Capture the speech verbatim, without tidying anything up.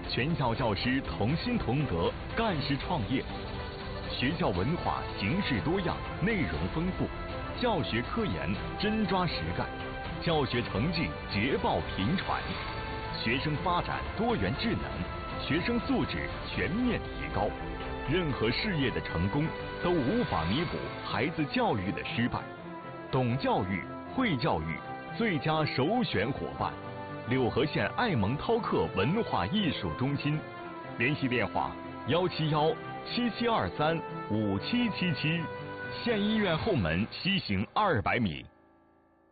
全校教师同心同德，干事创业。学校文化形式多样，内容丰富，教学科研真抓实干，教学成绩捷报频传，学生发展多元智能，学生素质全面提高。任何事业的成功都无法弥补孩子教育的失败。懂教育、会教育，最佳首选伙伴。柳河县爱蒙饕客文化艺术中心，联系电话：幺七幺七七二三五七七七，县医院后门西行二百米。